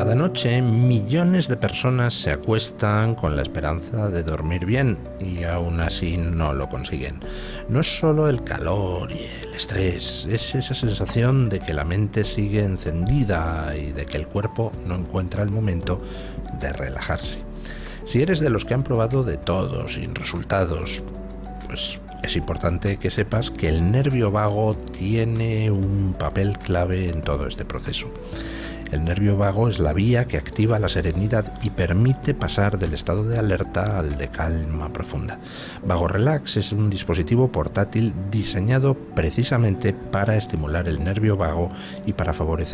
Cada noche millones de personas se acuestan con la esperanza de dormir bien y aún así no lo consiguen. No es solo el calor y el estrés, es esa sensación de que la mente sigue encendida y de que el cuerpo no encuentra el momento de relajarse. Si eres de los que han probado de todo sin resultados, pues es importante que sepas que el nervio vago tiene un papel clave en todo este proceso. El nervio vago es la vía que activa la serenidad y permite pasar del estado de alerta al de calma profunda. Vago Relax es un dispositivo portátil diseñado precisamente para estimular el nervio vago y para favorecer